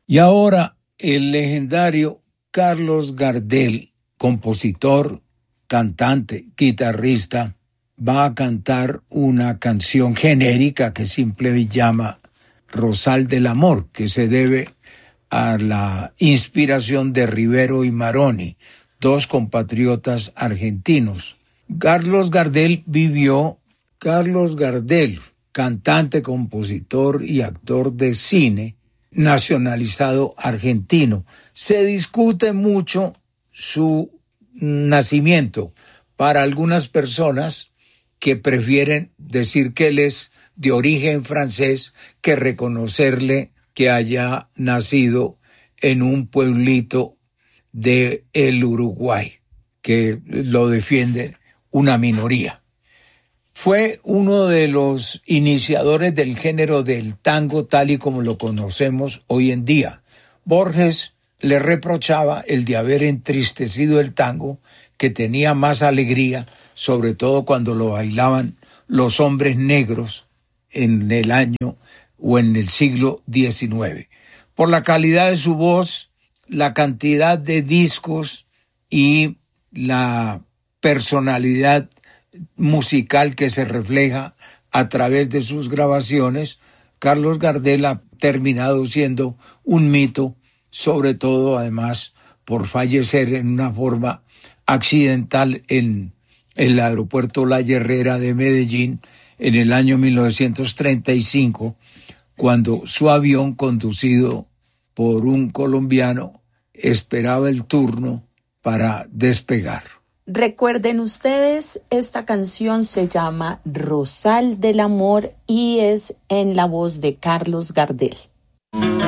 Y ahora el legendario Carlos Gardel, compositor, cantante, guitarrista, va a cantar una canción genérica que simplemente llama Rosal del Amor, que se debe a la inspiración de Rivero y Maroni, dos compatriotas argentinos. Carlos Gardel, cantante, compositor y actor de cine, nacionalizado argentino. Se discute mucho su nacimiento. Para algunas personas que prefieren decir que él es de origen francés que reconocerle que haya nacido en un pueblito de el Uruguay, que lo defiende una minoría. Fue uno de los iniciadores del género del tango tal y como lo conocemos hoy en día. Borges le reprochaba el de haber entristecido el tango, que tenía más alegría, sobre todo cuando lo bailaban los hombres negros en el año o en el siglo XIX. Por la calidad de su voz, la cantidad de discos y la personalidad musical que se refleja a través de sus grabaciones, Carlos Gardel ha terminado siendo un mito, sobre todo además por fallecer en una forma accidental en el aeropuerto La Herrera de Medellín en el año 1935, cuando su avión, conducido por un colombiano, esperaba el turno para despegar. Recuerden ustedes, esta canción se llama Rosal del Amor y es en la voz de Carlos Gardel.